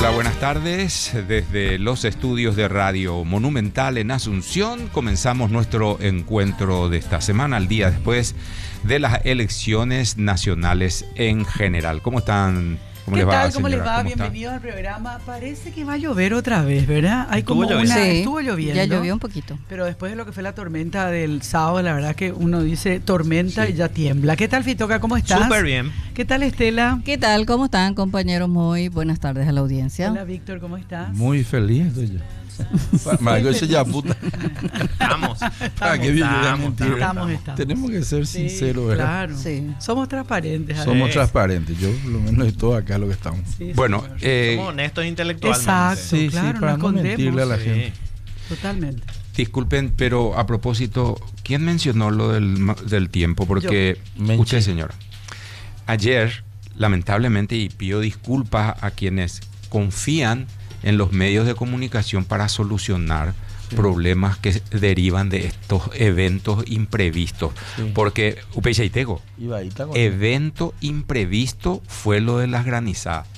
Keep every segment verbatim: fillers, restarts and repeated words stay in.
Hola, buenas tardes. Desde los estudios de Radio Monumental en Asunción comenzamos nuestro encuentro de esta semana, al día después de las elecciones nacionales en general. ¿Cómo están? ¿Cómo ¿Qué les va, tal? ¿Cómo señora? les va? ¿Cómo Bienvenidos al programa. Parece que va a llover otra vez, ¿verdad? Hay como Estuvo una, lloviendo. Sí, estuvo lloviendo. ya llovió un poquito. Pero después de lo que fue la tormenta del sábado, la verdad que uno dice tormenta Sí. y ya tiembla. ¿Qué tal, Fitoca? ¿Cómo estás? Súper bien. ¿Qué tal, Estela? ¿Qué tal? ¿Cómo están, compañeros? Muy buenas tardes a la audiencia. Hola, Víctor, ¿cómo estás? Muy feliz estoy yo. Marco ese ya puta. Estamos. Ah, qué bien, Estamos, ya mentira. Estamos, estamos. Tenemos que ser Sí, sinceros, ¿verdad? Claro. Sí. Somos transparentes. Somos Sí. transparentes. Yo, por lo menos, de todo acá lo que estamos. Sí, Bueno, señor. eh, Somos honestos intelectualmente. Exacto. Sí, claro, sí, para no no escondemos. mentirle a la Sí. gente. Totalmente. disculpen, pero a propósito, ¿quién mencionó lo del, ma- del tiempo? Porque Menchi. usted, señora, ayer, lamentablemente, y pido disculpas a quienes confían en los medios de comunicación para solucionar Sí. problemas que derivan de estos eventos imprevistos. Sí. Porque, Upechaitego, Iba ahí, está con- evento imprevisto fue lo de las granizadas.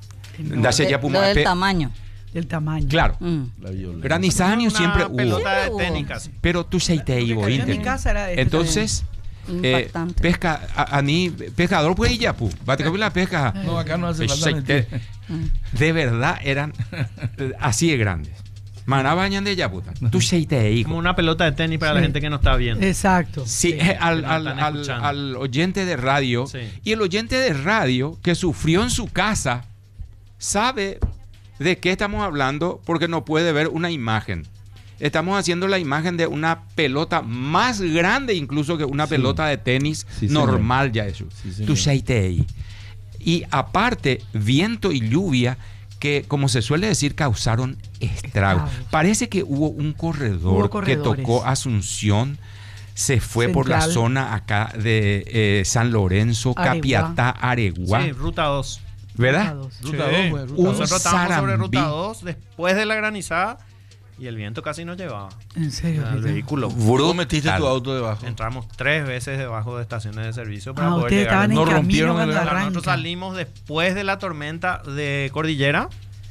Dase ya De- puma- lo del pe- tamaño. Del tamaño. Claro, Mm. La violencia. granizadas Una siempre hubo. pelota de Siempre hubo. tenis casi. Pero tú se te Lo que iba cayó en mi íntimo. casa era este Entonces, eh, Impactante. pesca, a, a ni pescador pues ya pu, bate con la pesca. No, acá no hace falta Se mentir. te- De verdad eran eh, así de grandes. Maná bañan de ya puta. Tú se te Como iba. una pelota de tenis para la Sí. gente que no está viendo. Exacto. Sí, Sí. eh, al, Que no al, están al- escuchando. al oyente de radio. Sí. Y el oyente de radio que sufrió en su casa sabe de qué estamos hablando porque no puede ver una imagen. Estamos haciendo la imagen de una pelota más grande incluso que una Sí. pelota de tenis Sí, señor. normal ya eso. Sí, señor. Tú ahí. Y aparte, viento y lluvia que, como se suele decir, causaron estragos. Estragos. Parece que hubo un corredor Hubo que corredores. tocó Asunción, se fue por la Central. zona acá de eh, San Lorenzo, Areguá. Capiatá, Areguá, Sí, ruta dos. ¿verdad? Dos. Ruta Sí. dos, pues, ruta Un dos. Nosotros estábamos sobre zarambí. ruta dos después de la granizada y el viento casi nos llevaba En serio. al Fito? vehículo. Vos metiste Brutal. tu auto debajo. Entramos tres veces debajo de estaciones de servicio para Ah, poder ustedes llegar. estaban en No camino rompieron cuando el- Claro, arranca. nosotros salimos después de la tormenta de Cordillera.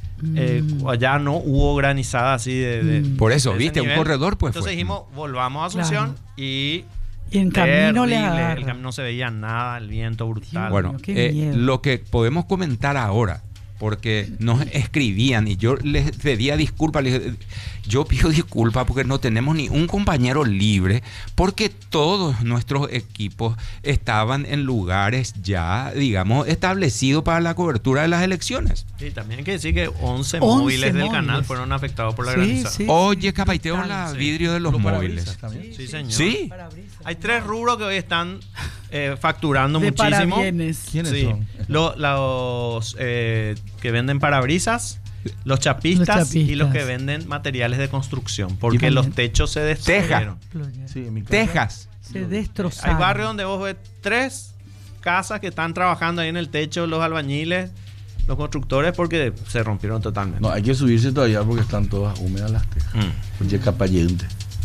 Eh, Mm. allá no hubo granizada así de, de- Mm. Por eso, de ese ¿viste? Un nivel. corredor, pues Entonces fue. dijimos, volvamos a Asunción Claro. y Y en camino le terrible, agarra. el camino no se veía nada, el viento brutal. Dios. Bueno, qué eh, miedo. lo que podemos comentar ahora, porque nos escribían y yo les pedía disculpas, les dije, yo pido disculpas porque no tenemos ni un compañero libre, porque todos nuestros equipos estaban en lugares ya, digamos, establecidos para la cobertura de las elecciones. Sí, también hay que decir que once, once móviles del móviles. canal fueron afectados por la Sí, granizada. sí. Oye, capaiteo Brutal, la sí. vidrio de los Los móviles. parabrisas también. Sí, señor. Sí. Parabrisas. Hay tres rubros que hoy están eh, facturando De muchísimo. parabienes. ¿Quiénes Sí. son? Lo- los eh, que venden parabrisas, los chapistas, Los y los chapistas. que venden materiales de construcción, porque también. los techos se destruyeron. Sí, en mi casa. Texas. Se destrozaron. Hay barrios donde vos ves tres casas que están trabajando ahí en el techo, los albañiles, los constructores, porque se rompieron totalmente. No, hay que subirse todavía porque están todas húmedas las tejas. Mm. Oye, capayente.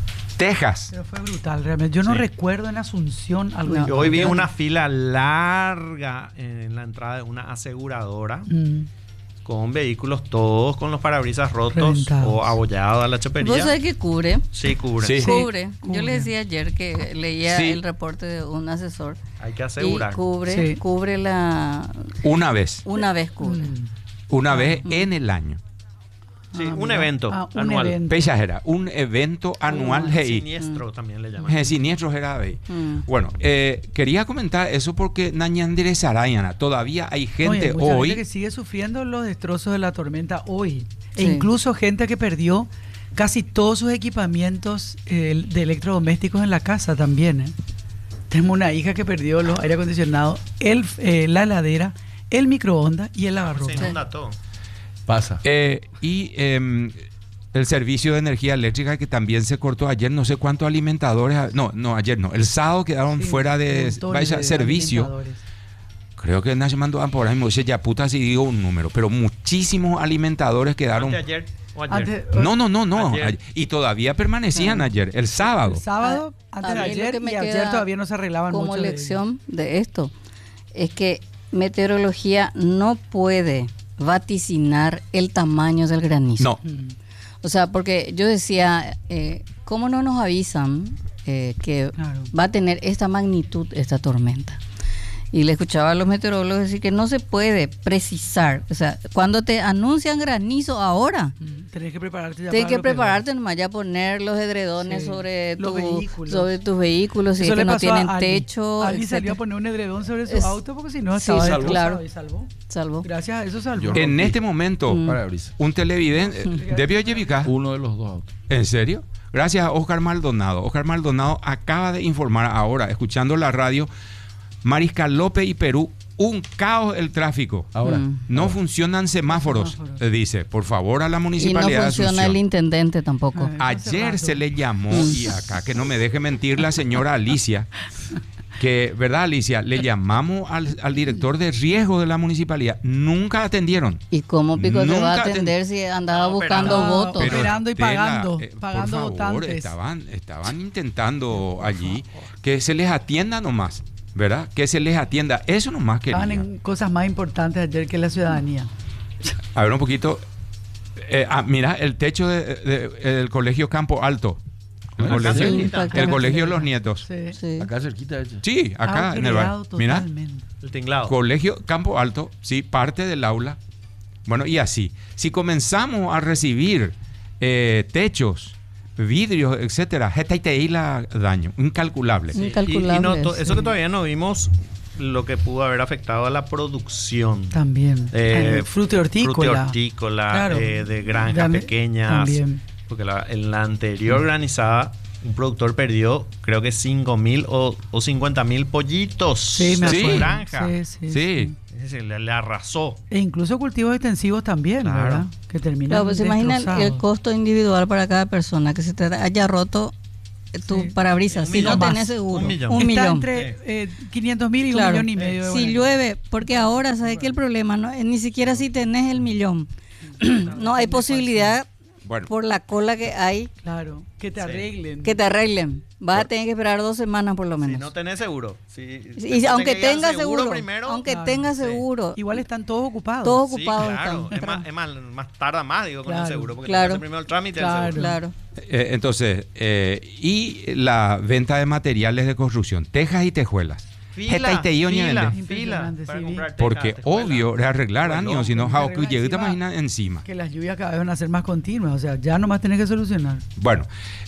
Texas. Pero fue brutal, realmente. Yo no Sí. recuerdo en Asunción algo. No. Yo hoy vi Era- una fila larga en la entrada de una aseguradora Mm. con vehículos todos con los parabrisas rotos Reventados. o abollados a la ¿Vos chapería. sabés que cubre? Sí, cubre. Sí. Cubre. cubre. Yo le decía ayer que leía Sí. el reporte de un asesor. Hay que Y asegurar. cubre, Sí. cubre la... Una vez. Una vez cubre. Mm. Una Ah, vez mm. en el año. Sí, Ah, un mira. evento Ah, un anual. evento. Pechajera, un evento anual. Un hey. Siniestro también le llaman. Eh, Siniestros era ahí. Mm. Bueno, eh, quería comentar eso porque Nañandere Sarayana, todavía hay No, y gente hay mucha hoy. gente que sigue sufriendo los destrozos de la tormenta hoy. E Sí. incluso gente que perdió casi todos sus equipamientos eh, de electrodomésticos en la casa también. ¿eh? Tengo una hija que perdió los aire acondicionados, el, eh, la heladera, el microondas y el lavarropa. Se inunda todo. Pasa. eh, y em, el servicio de energía eléctrica que también se cortó ayer, no sé cuántos alimentadores, no, no, ayer no, el sábado quedaron Sí, fuera de, montones vaya, de servicio. alimentadores. Creo que Nacho mandó por ahí, me dice, ya puta si digo un número, pero muchísimos alimentadores quedaron. Antes de ayer o ayer. Antes- No, no, no, no. Ayer. ayer- Y todavía permanecían Ah. ayer, el sábado. El sábado, A- antes de a mí lo ayer, que me y ayer queda todavía no se arreglaban Como mucho de lección de esto es que meteorología no puede vaticinar el tamaño del granizo. No. Mm. O sea, porque yo decía, eh, ¿cómo no nos avisan eh, que Claro. va a tener esta magnitud esta tormenta? Y le escuchaba a los meteorólogos decir que no se puede precisar. O sea, cuando te anuncian granizo ahora, Mm, Tenés que prepararte ya tienes para que lo peor. prepararte nomás ya poner los edredones Sí, sobre, los tu- vehículos. sobre tus vehículos, si Eso es que le no pasó tienen a Ali. techo. Ali salió etcétera. a poner un edredón sobre su Es- auto porque si no Sí, estaba salvó. destrozado Claro. y salvó. Salvo. Gracias a eso salvó. Yo- En rompí. este momento, Mm. Parabrisas. un televidente, ¿debió llevar? Uno de los dos autos. ¿En serio? Gracias a Oscar Maldonado. Oscar Maldonado acaba de informar ahora, escuchando la radio, Mariscal López y Perú, un caos el tráfico. Ahora. Mm. No funcionan semáforos, Semáforos. eh, dice. Por favor, a la Y no municipalidad de funciona Asunción. el intendente tampoco. Ah. Ayer se le llamó, Mm. y acá que no me deje mentir la señora Alicia, que, ¿verdad, Alicia? Le llamamos al, al director de riesgo de la municipalidad. Nunca atendieron. ¿Y cómo Pico se va Nunca a atender si andaba No, buscando pero- votos? Pero- Esperando y Estela, pagando, eh, pagando por favor, votantes. Estaban, estaban intentando allí que se les atienda nomás, ¿verdad? Que se les atienda. Eso nomás Estaban quería. en cosas más importantes ayer que la ciudadanía. A ver un poquito. Eh, ah, mira, el techo de- de- del colegio Campo Alto. El Ah, colegio, sí, el acá. colegio de los nietos. Sí. Sí. Acá cerquita de hecho. Sí, acá Ha en el creado barrio. Mira, totalmente. El tinglado. colegio Campo Alto, sí, parte del aula. Bueno, y así. Si comenzamos a recibir eh, techos, vidrios, etcétera, esta y la daño, incalculable. Sí, y- Incalculable, y no to- sí. eso que todavía no vimos, lo que pudo haber afectado a la producción. También. Eh, Eh, fruta y hortícola. Fruta y hortícola, Claro. eh, de granjas Dame- pequeñas. También. Porque la- en la anterior granizada, un productor perdió, creo que cinco mil o, o cincuenta mil pollitos Sí, me de su acuerdo. granja. Sí, sí, Sí. sí. Es decir, le, le arrasó. E incluso cultivos extensivos también, Claro. ¿verdad? Que terminan Claro, pues se imaginan destrozados. el costo individual para cada persona que se te haya roto eh, tu Sí. parabrisas. Un Si no millón tenés más. seguro. Un millón. Un Está millón. entre eh, quinientos mil y Claro. un millón y medio. de Si dólares. llueve, porque ahora, ¿sabes qué el problema? No, Eh, ni siquiera si tenés el millón. No hay posibilidad Bueno, por la cola que hay Claro, que te Sí. arreglen. que te arreglen. Vas a tener que esperar dos semanas por lo Si menos. no tenés seguro. Si, Y después aunque tenés que ir al tengas seguro, primero, aunque Claro, tengas sí. seguro, Igual están todos ocupados. todos sí, ocupados claro. están. Es más, es más, más tarda más, digo, con el Claro. seguro. Porque Claro. te hace primero el trámite del Claro. seguro. Claro. eh, entonces, eh, y la venta de materiales de construcción, tejas y tejuelas. Fila, Esta y te iba fila, ñande. fila Impresionante, para sí, comprar tejas, Porque tejuelas. obvio, de arreglar Bueno, años, si no, arreglar how que llegue te encima. imaginas encima. Que las lluvias cada vez van a ser más continuas. O sea, ya nomás tenés que solucionar. Bueno,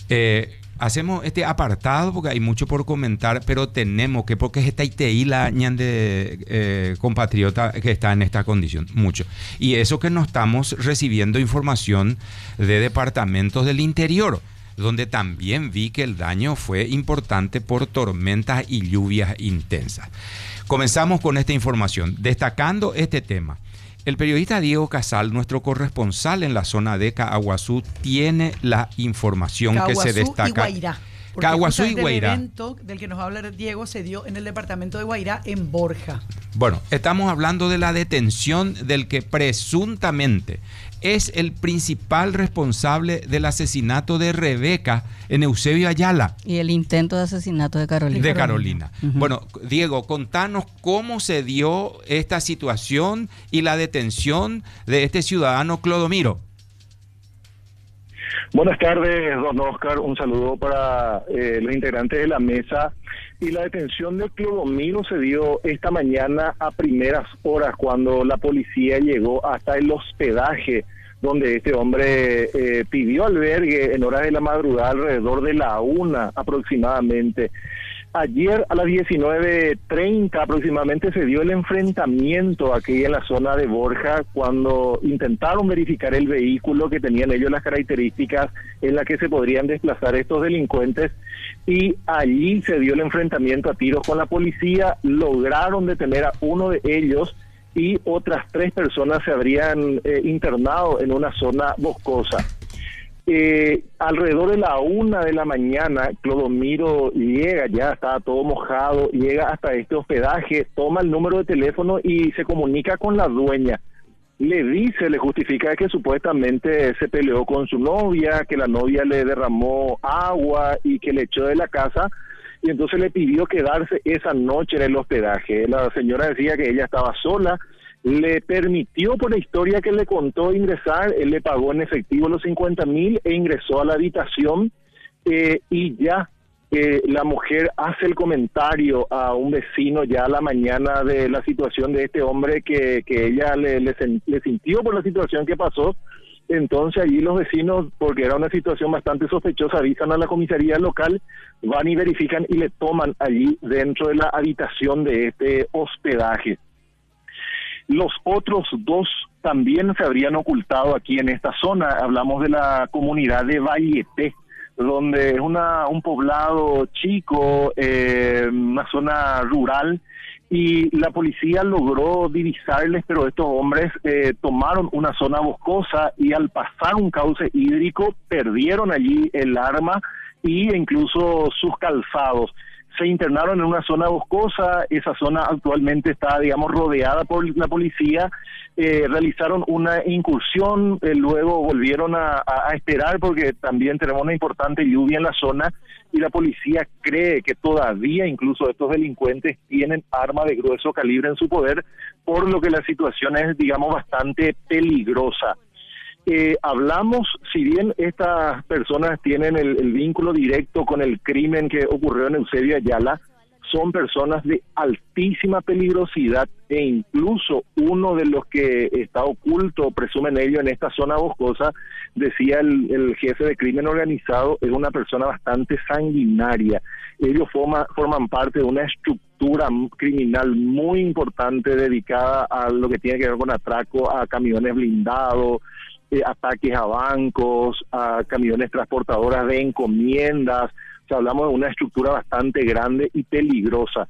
eh, hacemos este apartado porque hay mucho por comentar, pero tenemos que, porque es esta I T I la ñande eh, compatriota que está en esta condición, mucho. Y eso que no estamos recibiendo información de departamentos del interior, donde también vi que el daño fue importante por tormentas y lluvias intensas. Comenzamos con esta información, destacando este tema. El periodista Diego Casal, nuestro corresponsal en la zona de Caaguazú, tiene la información que Caguazú se destaca. y Guairá. Porque Caguazú y justamente Guairá. El evento del que nos va a hablar Diego se dio en el departamento de Guairá, en Borja. Bueno, estamos hablando de la detención del que presuntamente es el principal responsable del asesinato de Rebeca en Eusebio Ayala. Y el intento de asesinato de Carolina. De Carolina. Ujú. Bueno, Diego, contanos cómo se dio esta situación y la detención de este ciudadano Clodomiro. Buenas tardes, don Oscar. Un saludo para eh, los integrantes de la mesa. Y la detención de Clodomiro se dio esta mañana a primeras horas, cuando la policía llegó hasta el hospedaje donde este hombre eh, pidió albergue en horas de la madrugada, alrededor de la una aproximadamente. Ayer a las diecinueve treinta aproximadamente se dio el enfrentamiento aquí en la zona de Borja, cuando intentaron verificar el vehículo, que tenían ellos las características en las que se podrían desplazar estos delincuentes, y allí se dio el enfrentamiento a tiros con la policía. Lograron detener a uno de ellos y otras tres personas se habrían eh, internado en una zona boscosa. Eh, alrededor de la una de la mañana, Clodomiro llega, ya estaba todo mojado, llega hasta este hospedaje, toma el número de teléfono y se comunica con la dueña. Le dice, le justifica que supuestamente se peleó con su novia, que la novia le derramó agua y que le echó de la casa, y entonces le pidió quedarse esa noche en el hospedaje. La señora decía que ella estaba sola, le permitió, por la historia que le contó, ingresar. Él le pagó en efectivo los cincuenta mil e ingresó a la habitación, eh, y ya eh, la mujer hace el comentario a un vecino ya a la mañana de la situación de este hombre que, que ella le, le, le sintió por la situación que pasó. Entonces allí los vecinos, porque era una situación bastante sospechosa, avisan a la comisaría local, van y verifican y le toman allí dentro de la habitación de este hospedaje. Los otros dos también se habrían ocultado aquí en esta zona. Hablamos de la comunidad de Valleté, donde es una, un poblado chico, eh, una zona rural, y la policía logró divisarles, pero estos hombres eh, tomaron una zona boscosa y al pasar un cauce hídrico perdieron allí el arma e incluso sus calzados. Se internaron en una zona boscosa, esa zona actualmente está, digamos, rodeada por la policía, eh, realizaron una incursión, eh, luego volvieron a, a, a esperar porque también tenemos una importante lluvia en la zona y la policía cree que todavía incluso estos delincuentes tienen arma de grueso calibre en su poder, por lo que la situación es, digamos, bastante peligrosa. Eh, hablamos, si bien estas personas tienen el, el vínculo directo con el crimen que ocurrió en Eusebio Ayala, son personas de altísima peligrosidad e incluso uno de los que está oculto, presumen ellos, en esta zona boscosa, decía el, el jefe de crimen organizado, es una persona bastante sanguinaria. Ellos forma, forman parte de una estructura criminal muy importante dedicada a lo que tiene que ver con atraco a camiones blindados, Eh, ataques a bancos, a camiones transportadoras de encomiendas. O sea, hablamos de una estructura bastante grande y peligrosa.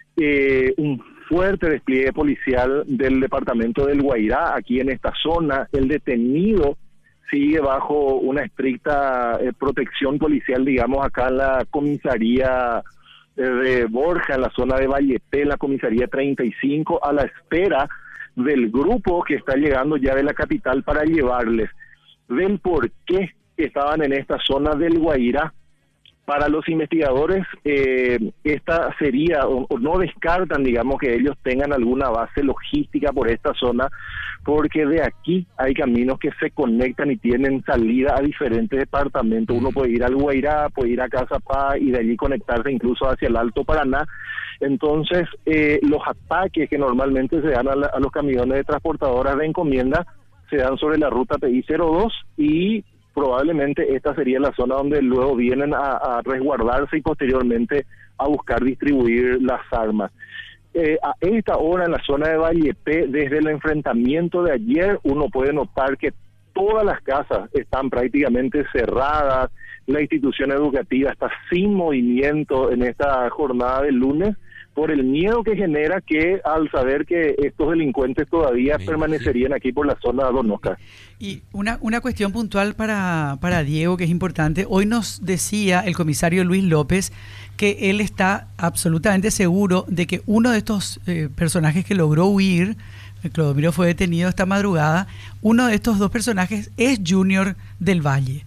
Eh, un fuerte despliegue policial del departamento del Guairá aquí en esta zona. El detenido sigue bajo una estricta eh, protección policial, digamos, acá en la comisaría eh, de Borja, en la zona de Valleté, en la comisaría treinta y cinco, a la espera del grupo que está llegando ya de la capital para llevarles. Del por qué estaban en esta zona del Guairá. Para los investigadores, eh, esta sería, o, o no descartan, digamos, que ellos tengan alguna base logística por esta zona, porque de aquí hay caminos que se conectan y tienen salida a diferentes departamentos. Uno puede ir al Guairá, puede ir a Cazapá y de allí conectarse incluso hacia el Alto Paraná. Entonces, eh, los ataques que normalmente se dan a, la, a los camiones de transportadoras de encomienda se dan sobre la ruta P I cero dos y probablemente esta sería la zona donde luego vienen a, a resguardarse y posteriormente a buscar distribuir las armas. Eh, a esta hora en la zona de Valleté, desde el enfrentamiento de ayer, uno puede notar que todas las casas están prácticamente cerradas, la institución educativa está sin movimiento en esta jornada del lunes, por el miedo que genera que al saber que estos delincuentes todavía sí, permanecerían sí. aquí por la zona de Don Oscar. Y una, una cuestión puntual para, para Diego que es importante. Hoy nos decía el comisario Luis López que él está absolutamente seguro de que uno de estos eh, personajes que logró huir, Clodomiro fue detenido esta madrugada, uno de estos dos personajes es Junior del Valle.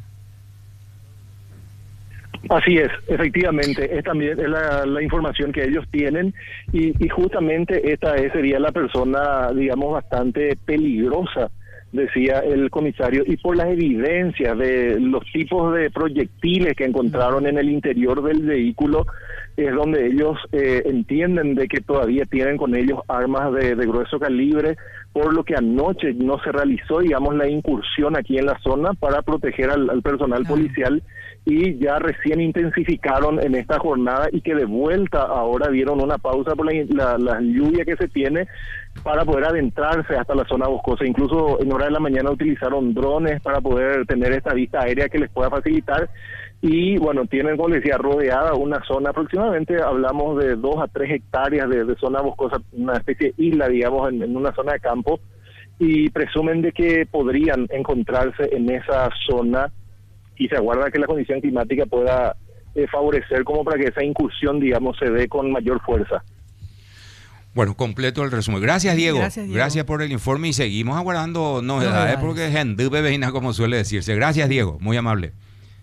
Así es, efectivamente, es también es la, la información que ellos tienen y, y justamente esta es, sería la persona, digamos, bastante peligrosa, decía el comisario, y por las evidencias de los tipos de proyectiles que encontraron en el interior del vehículo, es donde ellos eh, entienden de que todavía tienen con ellos armas de, de grueso calibre, por lo que anoche no se realizó, digamos, la incursión aquí en la zona para proteger al, al personal policial y ya recién intensificaron en esta jornada y que de vuelta ahora dieron una pausa por la, la, la lluvia que se tiene para poder adentrarse hasta la zona boscosa. Incluso en hora de la mañana utilizaron drones para poder tener esta vista aérea que les pueda facilitar y bueno, tienen, como les decía, rodeada una zona aproximadamente, hablamos de dos a tres hectáreas de, de zona boscosa, una especie de isla, digamos, en, en una zona de campo, y presumen de que podrían encontrarse en esa zona y se aguarda que la condición climática pueda eh, favorecer como para que esa incursión, digamos, se dé con mayor fuerza. Bueno, completo el resumen. Gracias, Diego. Gracias, Diego. Gracias por el informe y seguimos aguardando novedades, novedades. porque gente bebina, como suele decirse. Gracias, Diego. Muy amable.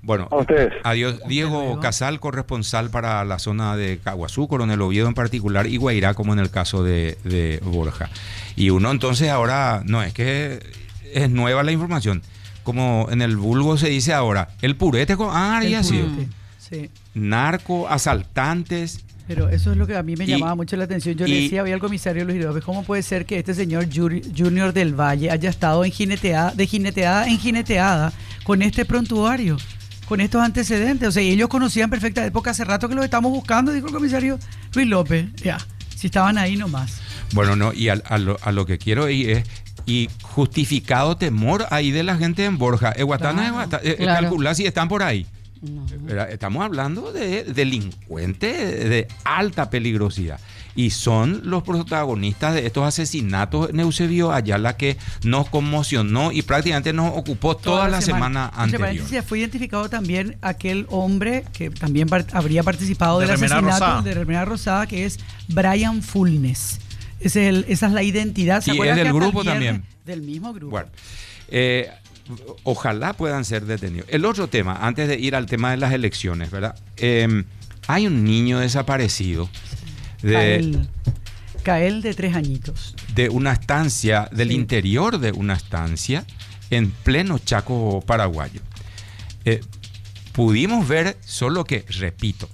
Bueno, A ustedes. adiós. Diego Casal, corresponsal para la zona de Caguazú, Coronel Oviedo en particular, y Guairá, como en el caso de, de Borja. Y uno entonces ahora, no es que es nueva la información, como en el vulgo se dice ahora, el purete con... Ah, El ya sí. purete, sí. Narco, asaltantes... Pero eso es lo que a mí me Y- llamaba mucho la atención. Yo le y- decía hoy al comisario Luis López, ¿cómo puede ser que este señor Juri- Junior del Valle haya estado en jineteada, de jineteada en jineteada con este prontuario, con estos antecedentes? O sea, y ellos conocían perfectamente, porque hace rato que los estamos buscando, dijo el comisario Luis López. Ya, si estaban ahí nomás. Bueno, no, y a, a lo, a lo que quiero ir es, y justificado temor ahí de la gente en Borja. Eguatana, Claro, Eguata- eh, claro. calcular si están por ahí. No. ¿Verdad? Estamos hablando de delincuentes de alta peligrosidad. Y son los protagonistas de estos asesinatos en Eusebio Ayala, que nos conmocionó y prácticamente nos ocupó toda, la semana, Entre anterior. paréntesis, fue identificado también aquel hombre que también par- habría participado De del remera asesinato rosada. de remera rosada, que es Brian Fulnes. Ese es el- esa es la identidad. ¿Se Y acuerdan es del que hasta el grupo viernes- también. Del mismo grupo. Bueno, eh, ojalá puedan ser detenidos. El otro tema, antes de ir al tema de las elecciones, ¿verdad? Eh, hay un niño desaparecido de, Cael, Cael de tres añitos. de una estancia, del Sí. interior de una estancia, en pleno Chaco paraguayo. Eh, pudimos ver, solo que, repito,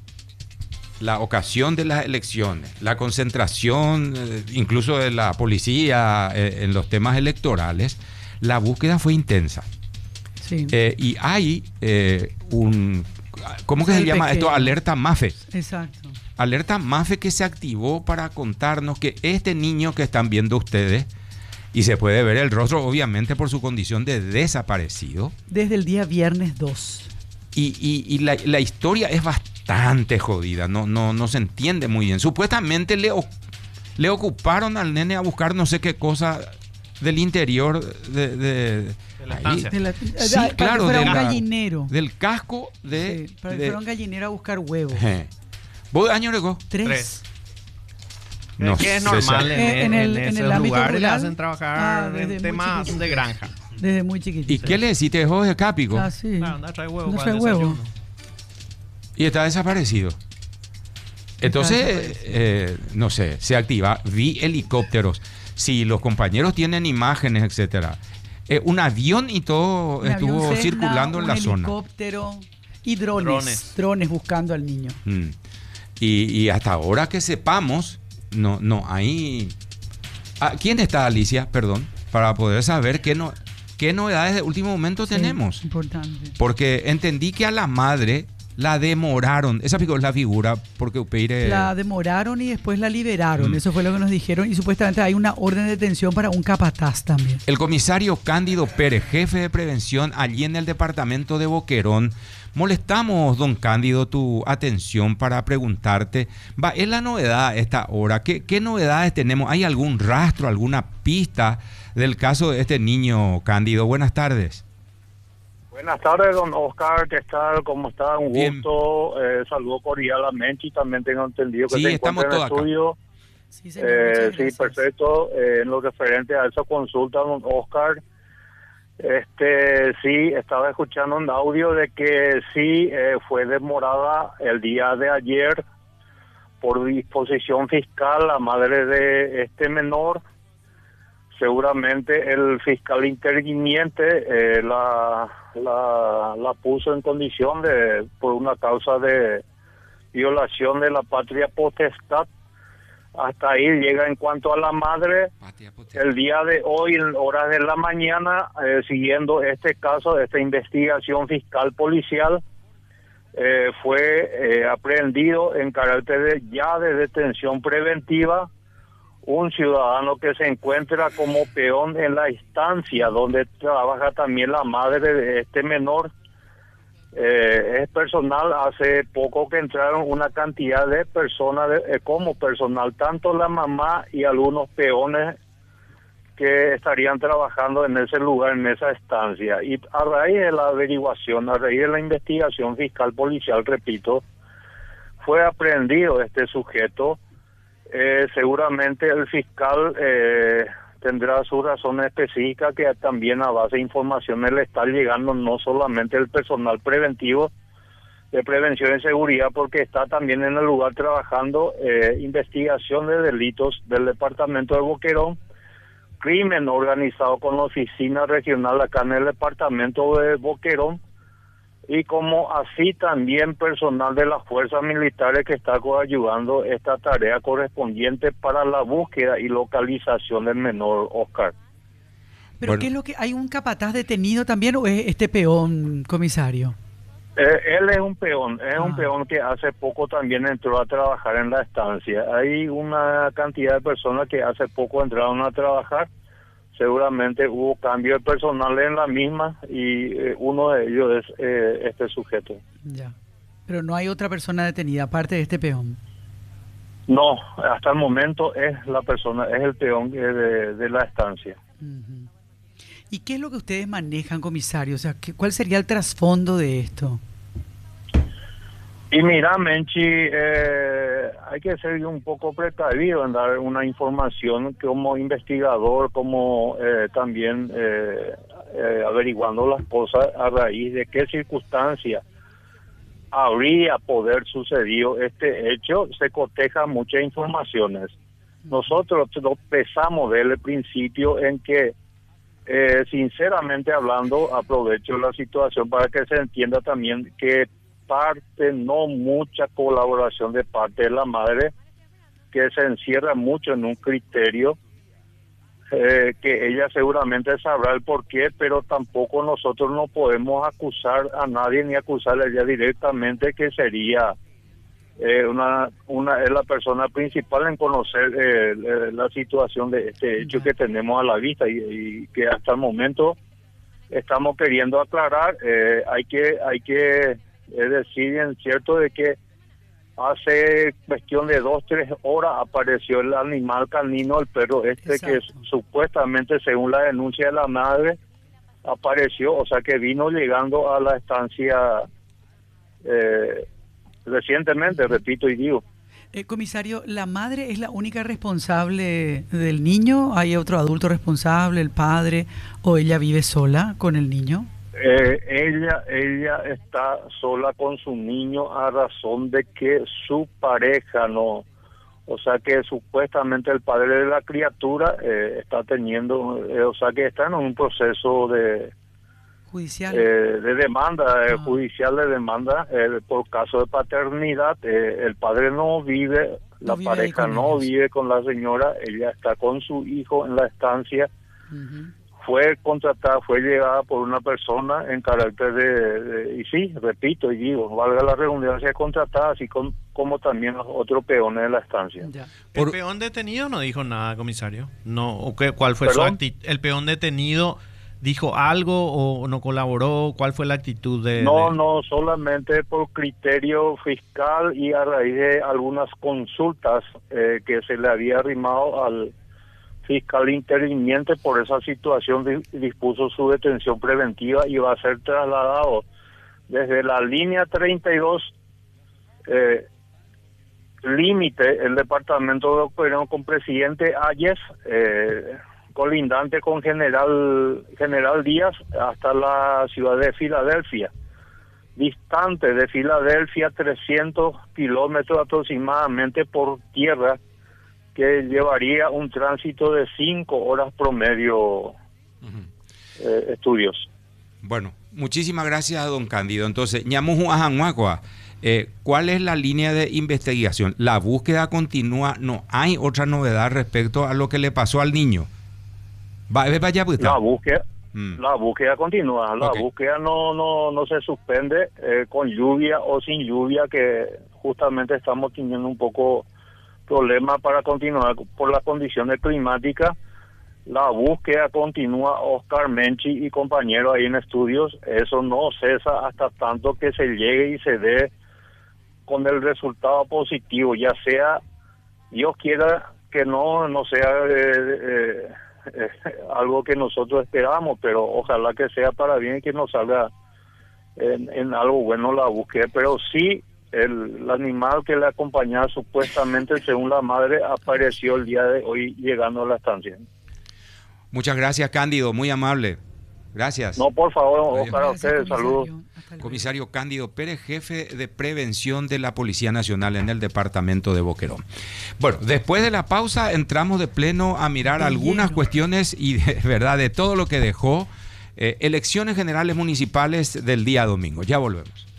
la ocasión de las elecciones, la concentración eh, incluso de la policía eh, en los temas electorales, la búsqueda fue intensa. Sí. Eh, y hay eh, un... ¿Cómo que Es se el llama esto? pequeño. Alerta MAFE. Exacto. Alerta MAFE que se activó para contarnos que este niño que están viendo ustedes, y se puede ver el rostro obviamente por su condición de desaparecido, Desde el día viernes dos. y, y- y la, la historia es bastante jodida, no, no, no se entiende muy bien. Supuestamente le, o- le ocuparon al nene a buscar no sé qué cosa del interior de, de- De la ahí, estancia. De la- Sí, para que claro, fuera de un la- gallinero. del casco de... Sí, para que de- fuera un gallinero a buscar huevos. Je. ¿Vos de año llegó? Tres. Tres. No Es que es sé, normal sa- en, Eh, en en, el- en esos el ámbito lugares le rural. hacen Ah, trabajar desde en muy temas chiquitito. de granja. Desde muy chiquitito. ¿Y qué le deciste vos de Cápico? Ah, sí. Claro, anda a traer huevo No para el trae huevo. desayuno. Y está desaparecido. Entonces, desaparecido. eh, no sé, se activa. Vi helicópteros. Si los compañeros tienen imágenes, etcétera. Eh, un avión y todo Un avión estuvo Cessna, circulando en un la zona. helicóptero y drones, drones. Drones. buscando al niño. Mm. Y, y hasta ahora que sepamos, no, no hay. Ah, ¿quién está, Alicia? Perdón, para poder saber qué, no, qué novedades de último momento Sí, tenemos. Importante. Porque entendí que a la madre la demoraron. Esa es la figura, porque Upeire. La demoraron y después la liberaron. Mm. Eso fue lo que nos dijeron. Y supuestamente hay una orden de detención para un capataz también. El comisario Cándido Pérez, jefe de prevención allí en el departamento de Boquerón. Molestamos, don Cándido, tu atención para preguntarte, va, es la novedad a esta hora, ¿qué, qué novedades tenemos? ¿Hay algún rastro, alguna pista del caso de este niño, Cándido? Buenas tardes. Buenas tardes, don Oscar, ¿qué tal? ¿Cómo está? Un Bien. gusto. Eh, saludo cordialmente y también tengo entendido que Sí, se estamos encuentra en el todos acá. estudio. Sí, señor, Eh, muchas sí, gracias. perfecto. Eh, en lo referente a esa consulta, don Oscar, este, sí, estaba escuchando un audio de que sí eh, fue demorada el día de ayer por disposición fiscal la madre de este menor. Seguramente el fiscal interviniente eh, la, la, la puso en condición de por una causa de violación de la patria potestad. Hasta ahí llega en cuanto a la madre. El día de hoy, en horas de la mañana, eh, siguiendo este caso, esta investigación fiscal policial, eh, fue eh, aprehendido en carácter de, ya de detención preventiva un ciudadano que se encuentra como peón en la instancia donde trabaja también la madre de este menor. Eh, es personal, hace poco que entraron una cantidad de personas de, eh, como personal, tanto la mamá y algunos peones que estarían trabajando en ese lugar, en esa estancia. Y a raíz de la averiguación, a raíz de la investigación fiscal policial, repito, fue aprehendido este sujeto. Eh, seguramente el fiscal eh, tendrá su razón específica, que también a base de informaciones le está llegando no solamente el personal preventivo de prevención y seguridad, porque está también en el lugar trabajando eh, investigación de delitos del departamento de Boquerón, crimen organizado con la oficina regional acá en el departamento de Boquerón, y como así también personal de las fuerzas militares que está coayudando esta tarea correspondiente para la búsqueda y localización del menor, Oscar. ¿Pero Bueno. qué es lo que hay un capataz detenido también o es este peón, comisario? Eh, él es un peón, es Ah. un peón que hace poco también entró a trabajar en la estancia. Hay una cantidad de personas que hace poco entraron a trabajar. Seguramente hubo cambio de personal en la misma y eh, uno de ellos es eh, este sujeto. Ya. Pero no hay otra persona detenida aparte de este peón. No, hasta el momento es la persona, es el peón de, de, de la estancia. Ujú. ¿Y qué es lo que ustedes manejan, comisario? O sea, ¿qué, ¿cuál sería el trasfondo de esto? Y mira, Menchi, eh, hay que ser un poco precavido en dar una información como investigador, como eh, también eh, eh, averiguando las cosas a raíz de qué circunstancia habría poder sucedido este hecho. Se cotejan muchas informaciones. Nosotros lo pesamos desde el principio en que, eh, sinceramente hablando, aprovecho la situación para que se entienda también que parte, no mucha colaboración de parte de la madre, que se encierra mucho en un criterio eh, que ella seguramente sabrá el porqué, pero tampoco nosotros no podemos acusar a nadie ni acusarle a ella directamente, que sería eh, una una es la persona principal en conocer eh, la situación de este hecho que tenemos a la vista y, y que hasta el momento estamos queriendo aclarar. Eh, hay que hay que es decir, en cierto de que hace cuestión de dos, tres horas apareció el animal canino, el perro este. Exacto. Que supuestamente, según la denuncia de la madre, apareció, o sea que vino llegando a la estancia eh, recientemente, repito y digo. Eh, comisario, ¿la madre es la única responsable del niño? ¿Hay otro adulto responsable, el padre, o ella vive sola con el niño? Eh, ella ella está sola con su niño a razón de que su pareja no, o sea que supuestamente el padre de la criatura eh, está teniendo, eh, o sea que está en un proceso de judicial, eh, de demanda eh, ah. judicial de demanda eh, por caso de paternidad. Eh, el padre no vive, la no vive pareja no ellos. vive con la señora, ella está con su hijo en la estancia. Uh-huh. Fue contratada, fue llegada por una persona en carácter de, de, y sí, repito y digo, valga la redundancia, contratada, así con, como también los otros peones de la estancia. Ya. ¿El peón detenido no dijo nada, comisario? No, ¿o qué, cuál fue ¿Perdón? su actitud? ¿El peón detenido dijo algo o no colaboró? ¿Cuál fue la actitud de...? No, de... no, solamente por criterio fiscal y a raíz de algunas consultas eh, que se le había arrimado al fiscal interviniente. Por esa situación dispuso su detención preventiva y va a ser trasladado desde la línea treinta y dos, eh, límite el departamento de Boquerón con Presidente Hayes, eh, colindante con General General Díaz, hasta la ciudad de Filadelfia, distante de Filadelfia trescientos kilómetros aproximadamente por tierra, que llevaría un tránsito de cinco horas promedio. Uh-huh. eh, estudios. Bueno, muchísimas gracias, don Cándido. Entonces, ñamuju ajanguacua, eh, ¿cuál es la línea de investigación? ¿La búsqueda continúa? ¿No hay otra novedad respecto a lo que le pasó al niño? Va, vaya, la búsqueda mm. la búsqueda continúa. La okay. búsqueda no no no se suspende eh, con lluvia o sin lluvia, que justamente estamos teniendo un poco problema para continuar por las condiciones climáticas. La búsqueda continúa, Oscar, Menchi y compañeros ahí en estudios. Eso no cesa hasta tanto que se llegue y se dé con el resultado positivo, ya sea, Dios quiera que no no sea eh, eh, eh, algo que nosotros esperamos, pero ojalá que sea para bien y que nos salga en, en algo bueno la búsqueda. Pero sí, el, el animal que le acompañaba supuestamente, según la madre, apareció el día de hoy llegando a la estancia. Muchas gracias, Cándido, muy amable. Gracias. No, por favor, Adiós. Oscar, a ustedes, saludos. Comisario Cándido Pérez, jefe de prevención de la Policía Nacional en el departamento de Boquerón. Bueno, después de la pausa entramos de pleno a mirar de algunas lleno. cuestiones y de verdad de todo lo que dejó eh, elecciones generales municipales del día domingo. Ya volvemos.